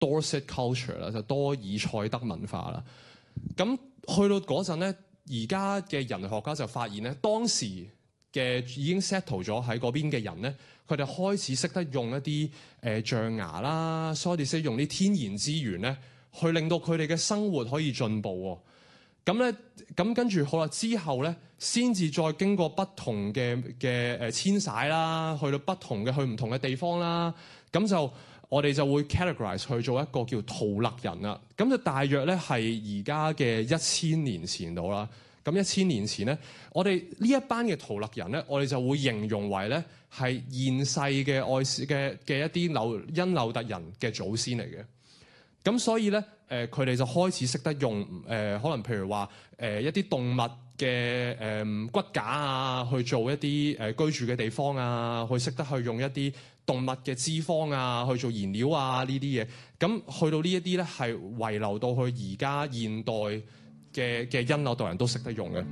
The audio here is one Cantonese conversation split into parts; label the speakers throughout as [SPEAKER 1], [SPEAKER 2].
[SPEAKER 1] Dorset culture 啦，就多爾塞德文化啦。咁去到嗰陣咧，而家嘅人類學家就發現咧，當時嘅已經 settle 咗喺嗰邊嘅人咧，佢哋開始識得用一啲象牙啦，所以佢哋識用啲天然資源咧，去令到佢哋嘅生活可以進步喎。咁跟住好啦，之後咧，先至再經過不同嘅遷徙啦，去到去唔同嘅地方啦，咁就我哋就會 categorize 去做一個叫圖勒人啦。咁就大約咧係而家嘅1000年前度啦。咁1000年前咧，我哋呢一班嘅圖勒人咧，我哋就會形容為咧係現世嘅一啲因紐特人嘅祖先嚟嘅。咁所以咧，佢哋就開始識得用可能譬如話一啲動物嘅骨架啊，去做一啲居住嘅地方啊，去識得去用一啲動物嘅脂肪啊去做燃料啊呢啲嘢。咁去到呢一啲咧，係遺留到去而家現代嘅因紐特人都識得用嘅。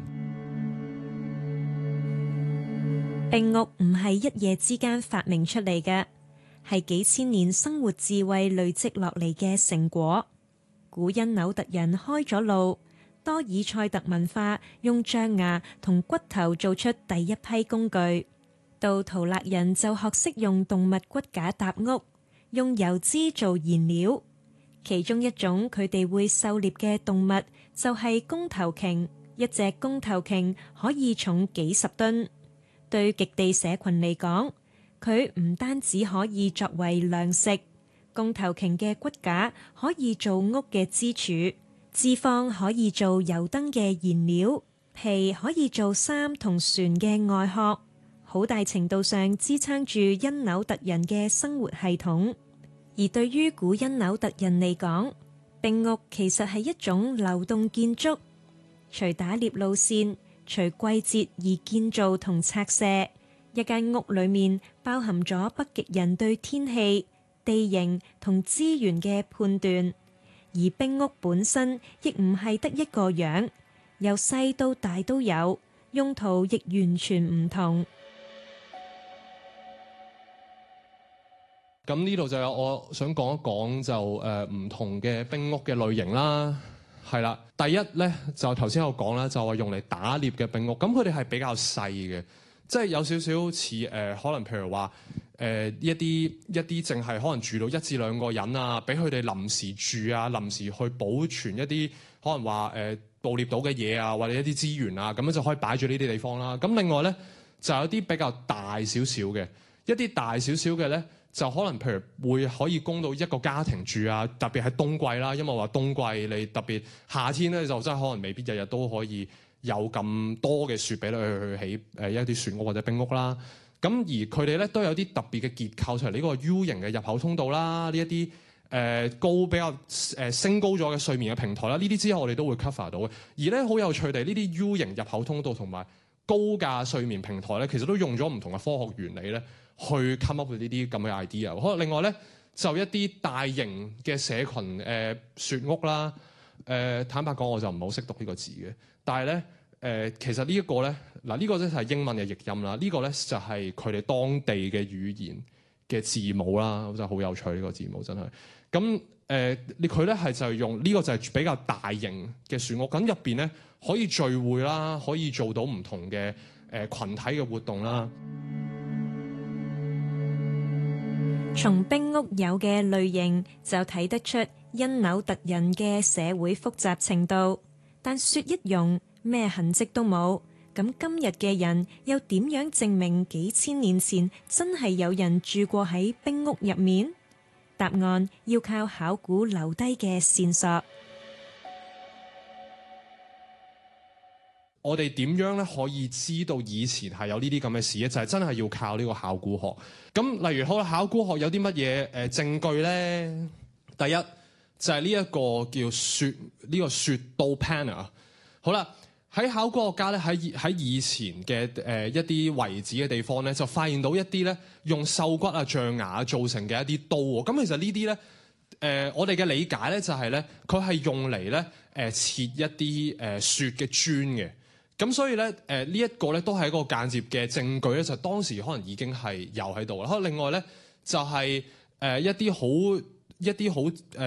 [SPEAKER 2] 冰屋唔係一夜之間發明出嚟嘅，係幾千年生活智慧累積落嚟嘅成果。古因紐特人開咗路，多爾塞特文化用象牙同骨頭做出第一批工具，到圖勒人就學識用動物骨架搭屋，用油脂做燃料。其中一種佢哋會狩獵嘅動物就係公頭鯨，一隻公頭鯨可以重幾十噸。對極地社群嚟講，佢唔單止可以作為糧食，公頭鯨嘅骨架可以做屋嘅支柱，脂肪可以做油燈嘅燃料，皮可以做衫同船嘅外殼，好大程度上支撐住因紐特人嘅生活系統。而對於古因紐特人嚟講，冰屋其實係一種流動建築，隨打獵路線，隨季節而建造同拆卸。一間屋裏面包含咗北極人對天氣、地形同資源嘅判斷，而冰屋本身亦唔係得一個樣，由細到大都有，用途亦完全唔同。
[SPEAKER 1] 咁呢度就有我想講一講就唔同嘅冰屋嘅類型啦，係啦。第一咧就頭先我講啦，就話用嚟打獵嘅冰屋，咁佢哋係比較細嘅，即係有少少似可能譬如話一啲淨係可能住到1至2個人啊，俾佢哋臨時住啊，臨時去保存一啲可能話捕獵到嘅嘢啊，或者一啲資源啊，咁樣就可以擺住呢啲地方啦。咁另外咧就有啲比較大少少嘅，一啲大少少嘅咧。就可能譬如會可以供到一個家庭住啊，特別係冬季啦，因為話冬季你特別夏天咧就真係可能未必日日都可以有咁多嘅雪俾你去起一啲雪屋或者冰屋啦。咁而佢哋咧都有啲特別嘅結構，出嚟呢個 U 型嘅入口通道啦，呢一啲比較升高咗嘅睡眠嘅平台啦，呢啲之後我哋都會 cover 到嘅。而咧好有趣地，呢啲 U 型入口通道同埋高架睡眠平台咧，其實都用咗唔同嘅科學原理咧。去 come up with 呢啲咁嘅 idea。可能另外咧就一啲大型嘅社群雪屋啦。坦白講我就唔係好識讀呢個字嘅，但係咧其實呢一個咧嗱呢個咧係英文嘅譯音啦，呢個咧就係佢哋當地嘅語言嘅字母啦，真係好有趣呢個字母真係。咁佢咧係就用呢個就係比較大型嘅雪屋，咁入邊咧可以聚會啦，可以做到唔同嘅群體嘅活動啦。
[SPEAKER 2] 從冰屋有嘅類型就睇得出因紐特人嘅社會複雜程度，但雪一融，咩痕跡都冇。咁今日嘅人又點樣證明幾千年前真係有人住過喺冰屋入面？答案要靠考古留低嘅線索。
[SPEAKER 1] 我哋點樣咧可以知道以前係有呢啲咁嘅事咧？就係真係要靠呢個考古學。咁例如考古學有啲乜嘢證據咧？第一就係呢一個叫呢個雪道 panel。好啦，喺考古學家咧喺以前嘅一啲遺址嘅地方咧，就發現到一啲咧用獸骨啊、象牙做成嘅一啲刀喎。咁其實呢啲咧我哋嘅理解咧就係咧，佢係用嚟咧切一啲雪嘅磚嘅。咁所以咧，呢一個咧都係一個間接嘅證據咧，就當時可能已經係有喺度啦。另外咧，就係一啲好一啲好